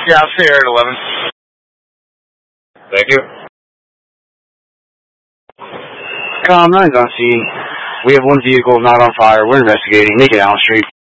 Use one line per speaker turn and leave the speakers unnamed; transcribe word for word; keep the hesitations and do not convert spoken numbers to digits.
Yeah, I'll stay here at eleven.
Thank you.
Com, nine's on scene. We have one vehicle not on fire. We're investigating. Make it Allen Street.